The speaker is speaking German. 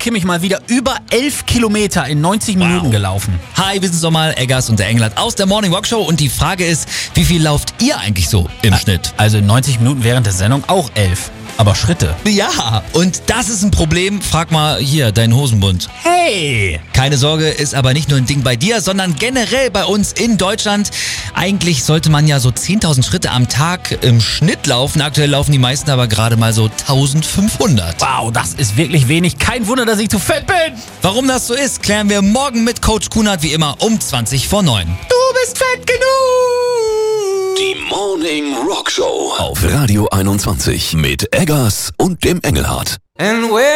Kimmich mal wieder über 11 Kilometer in 90 Minuten gelaufen. Hi, wir sind nochmal Eggers und der Englert aus der Morning Walk Show und die Frage ist, wie viel lauft ihr eigentlich so im Schnitt? Also in 90 Minuten während der Sendung auch 11. Aber Schritte. Ja, und das ist ein Problem. Frag mal hier, deinen Hosenbund. Hey! Keine Sorge, ist aber nicht nur ein Ding bei dir, sondern generell bei uns in Deutschland. Eigentlich sollte man ja so 10.000 Schritte am Tag im Schnitt laufen. Aktuell laufen die meisten aber gerade mal so 1.500. Wow, das ist wirklich wenig. Kein Wunder, dass ich zu fett bin. Warum das so ist, klären wir morgen mit Coach Kunert wie immer um 20 vor 9. Du bist fett genug! Die Morning Rock Show auf Radio 21 mit Eggers und dem Engelhard.